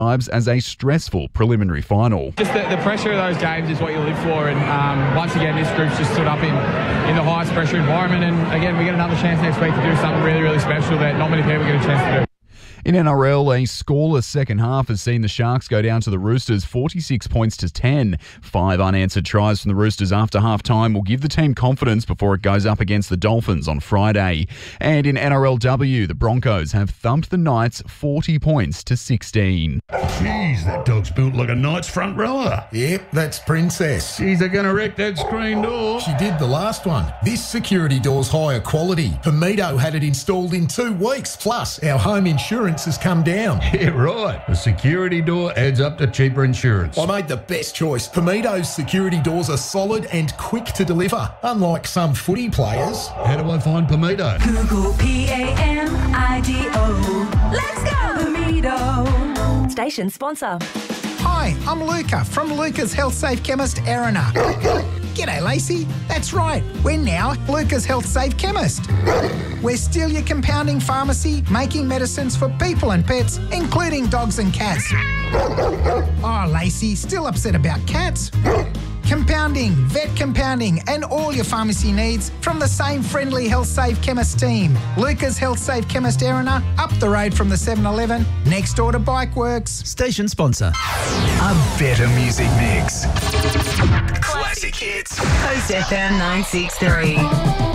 describes as a stressful preliminary final. Just the pressure of those games is what you live for, and once again this group's just stood up in the highest pressure environment, and again we get another chance next week to do something really, really special that not many people get a chance to do. In NRL, a scoreless second half has seen the Sharks go down to the Roosters 46 points to 10. 5 unanswered tries from the Roosters after half-time will give the team confidence before it goes up against the Dolphins on Friday. And in NRLW, the Broncos have thumped the Knights 40 points to 16. Jeez, that dog's built like a Knights front rower. Yep, that's Princess. Jeez, they're going to wreck that screen door. She did the last one. This security door's higher quality. Pomito had it installed in 2 weeks. Plus, our home insurance has come down. Yeah, right. A security door adds up to cheaper insurance. I made the best choice. Pomito's security doors are solid and quick to deliver, unlike some footy players. How do I find Pomito? Google PAMIDO. Let's go, Pomito. Station sponsor. Hi, I'm Luca from Luca's Health Safe Chemist, Erina. G'day, Lacey. That's right. We're now Luca's Health Safe Chemist. We're still your compounding pharmacy, making medicines for people and pets, including dogs and cats. Oh, Lacey, still upset about cats? Compounding, vet compounding, and all your pharmacy needs from the same friendly Health Safe Chemist team. Luca's Health Safe Chemist Erina, up the road from the 7-Eleven, next door to Bikeworks. Station sponsor. A better music mix. Classic hits. Coast FM 963.